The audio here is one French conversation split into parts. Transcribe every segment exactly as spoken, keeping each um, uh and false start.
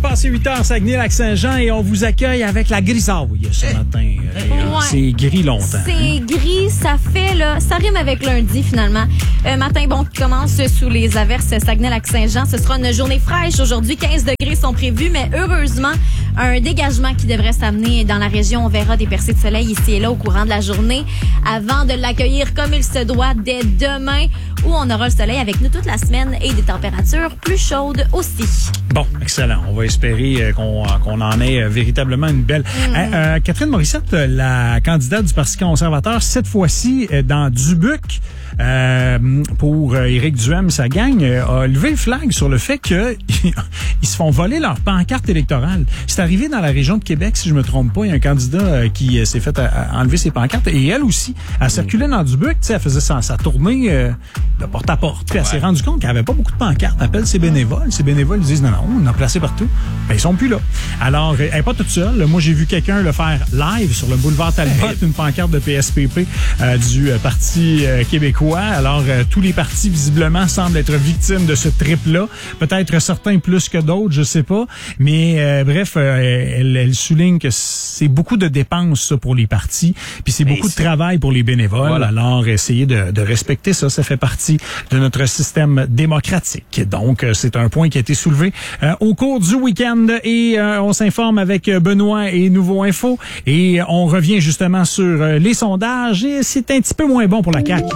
passé huit heures, Saguenay-Lac-Saint-Jean, et on vous accueille avec la grisaille ce matin. Ouais. C'est gris longtemps. C'est gris, ça fait, là, ça rime avec lundi, finalement. Euh, matin bon qui commence sous les averses Saguenay-Lac-Saint-Jean. Ce sera une journée fraîche. Aujourd'hui, quinze degrés sont prévus, mais heureusement, un dégagement qui devrait s'amener dans la région. On verra des percées de soleil ici et là au courant de la journée avant de l'accueillir comme il se doit dès demain, où on aura le soleil avec nous toute la semaine et des températures plus chaudes aussi. Bon, excellent. On va espérer qu'on, qu'on en ait véritablement une belle. Mm. Euh, euh, Catherine Morissette, la candidate du Parti conservateur, cette fois-ci dans Dubuc, euh, pour Éric Duhem, sa gang, a levé le flag sur le fait qu'ils ils se font voler leur pancarte électorale. C'est arrivé dans la région de Québec, si je me trompe pas. Il y a un candidat qui s'est fait enlever ses pancartes, et elle aussi, elle circulait dans Dubuc, tu sais, elle faisait sa, sa tournée euh, de porte à porte. Puis elle s'est rendue compte qu'elle avait pas beaucoup de pancartes. Elle appelle ses bénévoles. Ses bénévoles disent non, non, on en a placé partout. Ben, ils sont plus là. Alors, elle n'est pas toute seule. Moi, j'ai vu quelqu'un le faire live sur le boulevard Talbot, une pancarte de P S P P euh, du euh, Parti euh, québécois. Alors, euh, tous les partis, visiblement, semblent être victimes de ce trip-là. Peut-être certains plus que d'autres, je sais pas. Mais euh, bref, euh, elle, elle souligne que c'est beaucoup de dépenses, ça, pour les partis. Puis c'est beaucoup de travail pour les bénévoles. Voilà. Alors, essayez de, de respecter ça. Ça fait partie de notre système démocratique. Donc, euh, c'est un point qui a été soulevé euh, au cours du week-end. Et euh, on s'informe avec Benoît et Nouveau Info. Et on revient justement sur euh, les sondages. Et c'est un petit peu moins bon pour la C A Q.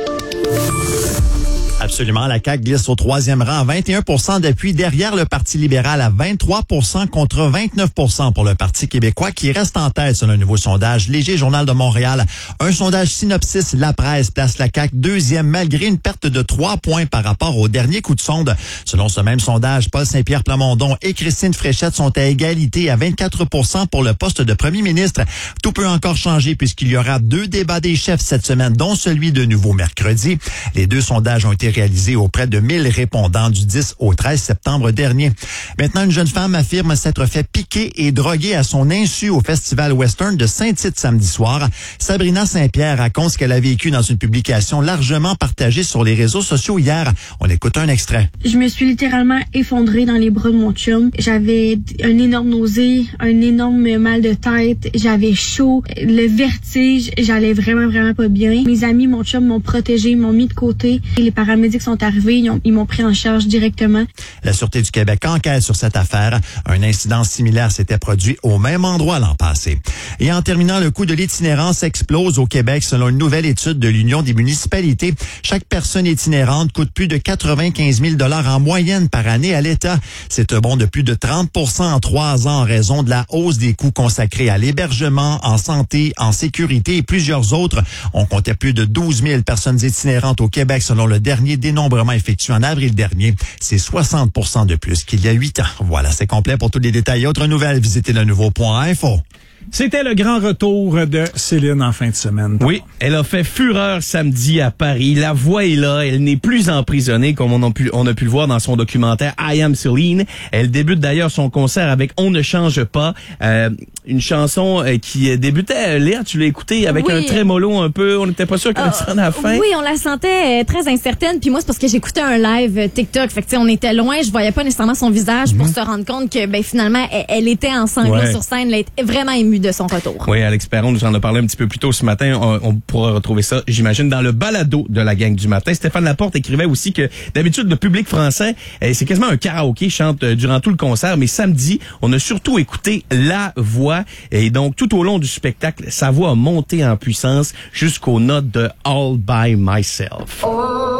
Absolument. La C A Q glisse au troisième rang à vingt et un pour cent d'appui derrière le Parti libéral à vingt-trois pour cent contre vingt-neuf pour cent pour le Parti québécois qui reste en tête selon un nouveau sondage. Léger Journal de Montréal. Un sondage Synopsis La Presse place la C A Q deuxième malgré une perte de trois points par rapport au dernier coup de sonde. Selon ce même sondage, Paul Saint-Pierre Plamondon et Christine Fréchette sont à égalité à vingt-quatre pour cent pour le poste de premier ministre. Tout peut encore changer puisqu'il y aura deux débats des chefs cette semaine, dont celui de nouveau mercredi. Les deux sondages ont été réalisé auprès de mille répondants du dix au treize septembre dernier. Maintenant, une jeune femme affirme s'être fait piquer et droguer à son insu au Festival Western de Saint-Tite samedi soir. Sabrina Saint-Pierre raconte ce qu'elle a vécu dans une publication largement partagée sur les réseaux sociaux hier. On écoute un extrait. Je me suis littéralement effondrée dans les bras de mon chum. J'avais un énorme nausée, un énorme mal de tête, j'avais chaud, le vertige, j'allais vraiment, vraiment pas bien. Mes amis, mon chum m'ont protégée, m'ont mis de côté. Les paramédics sont arrivés, ils, ont, ils m'ont pris en charge directement. La Sûreté du Québec enquête sur cette affaire. Un incident similaire s'était produit au même endroit l'an passé. Et en terminant, le coût de l'itinérance explose au Québec selon une nouvelle étude de l'Union des municipalités. Chaque personne itinérante coûte plus de quatre-vingt-quinze mille dollars en moyenne par année à l'État. C'est un bond de plus de trente pour cent en trois ans en raison de la hausse des coûts consacrés à l'hébergement, en santé, en sécurité et plusieurs autres. On comptait plus de douze mille personnes itinérantes au Québec selon le dernier dénombrement effectué en avril dernier. C'est soixante pour cent de plus qu'il y a huit ans. Voilà, c'est complet. Pour tous les détails et autres nouvelles, visitez le nouveau point info. C'était le grand retour de Céline en fin de semaine. Oui, elle a fait fureur samedi à Paris. La voix est là, elle n'est plus emprisonnée comme on a pu, on a pu le voir dans son documentaire I Am Céline. Elle débute d'ailleurs son concert avec On ne change pas, euh, une chanson qui débutait, Léa, tu l'as écoutée avec oui. un trémolo un peu, on n'était pas sûr qu'elle serait à la fin. Oui, on la sentait très incertaine, puis moi c'est parce que j'écoutais un live TikTok, fait que tu sais on était loin, je voyais pas nécessairement son visage mm-hmm. pour se rendre compte que ben finalement elle, elle était en sanglots ouais. sur scène, elle était vraiment émue de son retour. Oui, Alex Perron nous en a parlé un petit peu plus tôt ce matin. On, on pourra retrouver ça, j'imagine, dans le balado de la gang du matin. Stéphane Laporte écrivait aussi que d'habitude, le public français, eh, c'est quasiment un karaoké, chante euh, durant tout le concert. Mais samedi, on a surtout écouté la voix. Et donc, tout au long du spectacle, sa voix a monté en puissance jusqu'aux notes de All by Myself. Oh.